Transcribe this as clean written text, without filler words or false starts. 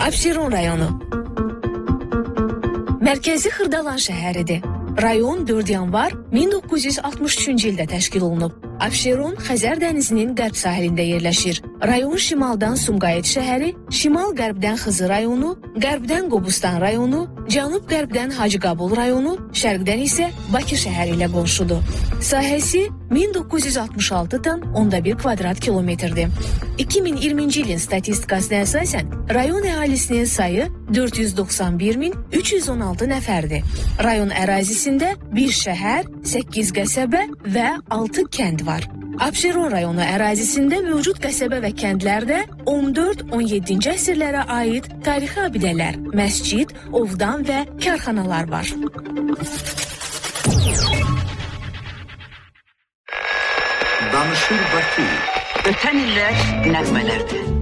Abşeron rayonu mərkəzi Xırdalan şəhəridir. Rayon 4 yanvar 1963-cü ildə təşkil olunub. Abşeron Xəzər dənizinin qərb sahilində yerləşir. Rayon şimaldan Sumqayıt şəhəri, şimal-qərbdən Xızı rayonu, qərbdən Qobustan rayonu, cənub-qərbdən Hacıqabul rayonu, şərqdən isə Bakı şəhəri ilə qonşudur. Sahəsi 1966,1 kvadrat kilometrdir. 2020-ci ilin statistikasına əsasən rayon əhalisinin sayı 491.316 nəfərdir. Rayon ərazisində 1 şəhər, 8 qəsəbə və 6 kənd var. Abşeron rayonu ərazisində mövcud qəsəbə və kəndlərdə 14-17-ci əsrlərə aid tarixi abidələr, məscid, ovdan və karxanalar var. Danışır Bakı. Ötən illər nəğmələrdir.